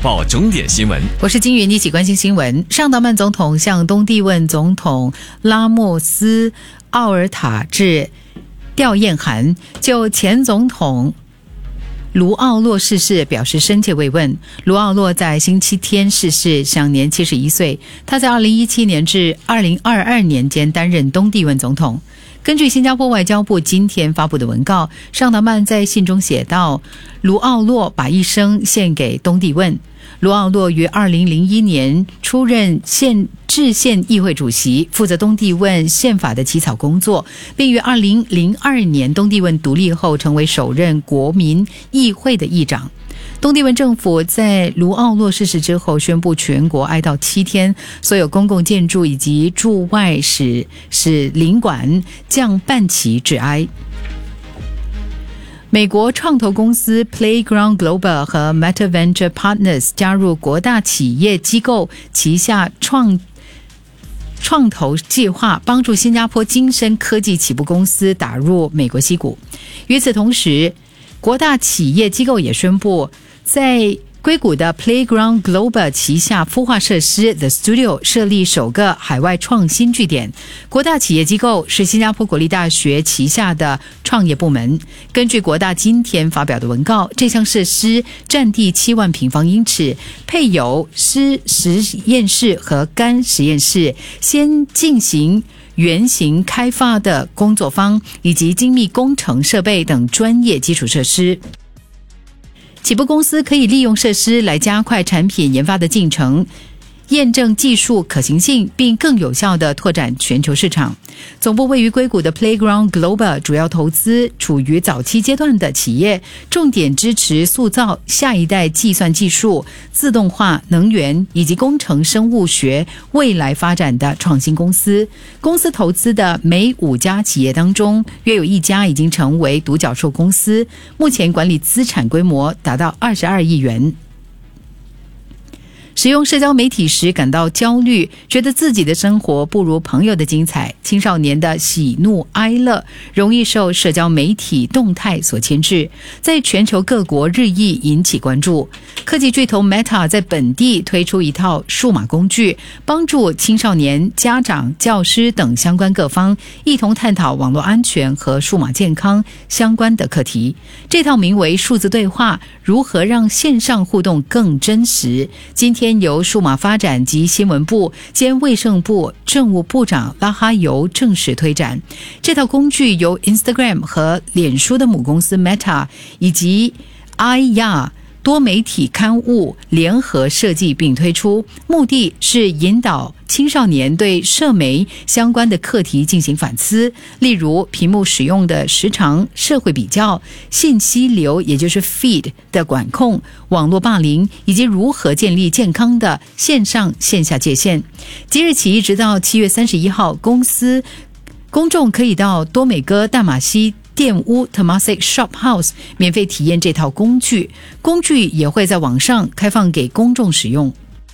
报重点新闻。 我是金云，一起关心新闻。尚德曼总统向东帝汶总统拉莫斯·奥尔塔致吊唁函，就前总统卢奥洛逝世表示深切慰问。卢奥洛在星期天逝世，享年71岁。他在2017年至2022年间担任东帝汶总统。根据新加坡外交部今天发布的文告，尚德曼在信中写道，卢奥洛把一生献给东帝汶。卢奥洛于2001年出任制宪议会主席，负责东帝汶宪法的起草工作，并于2002年东帝汶独立后成为首任国民议会的议长。东帝汶政府在卢奥洛逝世之后宣布全国哀悼7天，所有公共建筑以及驻外使领馆降半旗致哀。美国创投公司 Playground Global 和 Meta Venture Partners 加入国大企业机构旗下创投计划，帮助新加坡精深科技起步公司打入美国矽谷。与此同时，国大企业机构也宣布，在硅谷的 Playground Global 旗下孵化设施 The Studio 设立首个海外创新据点。国大企业机构是新加坡国立大学旗下的创业部门。根据国大今天发表的文告，这项设施占地7万平方英尺，配有湿实验室和干实验室，先进行原型开发的工作坊以及精密工程设备等专业基础设施。起步公司可以利用设施来加快产品研发的进程，验证技术可行性，并更有效地拓展全球市场。总部位于硅谷的 Playground Global 主要投资处于早期阶段的企业，重点支持塑造下一代计算技术、自动化、能源以及工程生物学未来发展的创新公司。公司投资的每5家企业当中，约有1家已经成为独角兽公司，目前管理资产规模达到22亿元。使用社交媒体时感到焦虑，觉得自己的生活不如朋友的精彩，青少年的喜怒哀乐容易受社交媒体动态所牵制，在全球各国日益引起关注。科技巨头 Meta 在本地推出一套数码工具，帮助青少年、家长、教师等相关各方一同探讨网络安全和数码健康相关的课题。这套名为数字对话，如何让线上互动更真实，今天由数码发展及新闻部兼卫生部政务部长拉哈尤正式推展。这套工具由 Instagram 和脸书的母公司 Meta 以及 IYA 多媒体刊物联合设计并推出，目的是引导青少年对社媒相关的课题进行反思，例如屏幕使用的时长、社会比较、信息流也就是 feed 的管控、网络霸凌，以及如何建立健康的线上线下界限。即日起一直到7月31号，公众可以到多美哥大马西店屋 Temasek Shop House 免费体验这套工具，工具也会在网上开放给公众使用。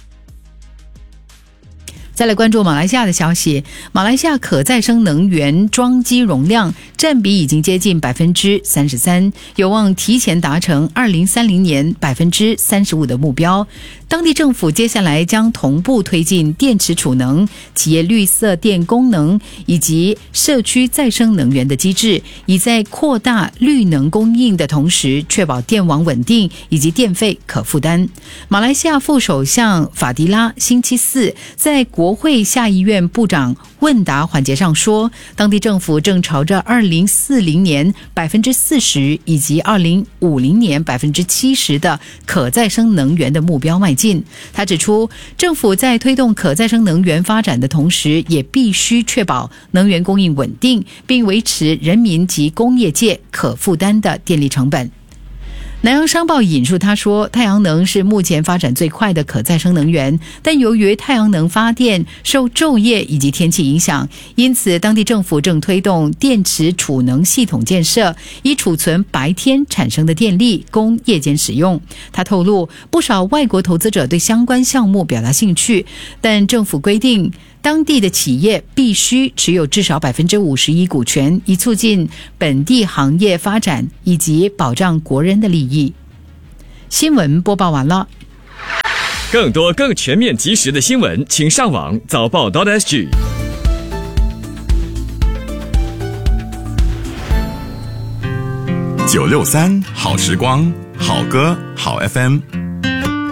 再来关注马来西亚的消息，马来西亚可再生能源装机容量占比已经接近 33%， 有望提前达成2030年 35% 的目标。当地政府接下来将同步推进电池储能、企业绿色电功能以及社区再生能源的机制，以在扩大绿能供应的同时，确保电网稳定以及电费可负担。马来西亚副首相法迪拉星期四在国会下议院部长问答环节上说，当地政府正朝着2040年 40% 以及2050年 70% 的可再生能源的目标迈进。他指出，政府在推动可再生能源发展的同时，也必须确保能源供应稳定，并维持人民及工业界可负担的电力成本。南洋商报引述他说，太阳能是目前发展最快的可再生能源，但由于太阳能发电受昼夜以及天气影响，因此当地政府正推动电池储能系统建设，以储存白天产生的电力供夜间使用。他透露，不少外国投资者对相关项目表达兴趣，但政府规定当地的企业必须持有至少 51% 股权，以促进本地行业发展以及保障国人的利益。新闻播报完了。 更多更全面及时的新闻，请上网早报.sg。 963好时光，好歌好 FM。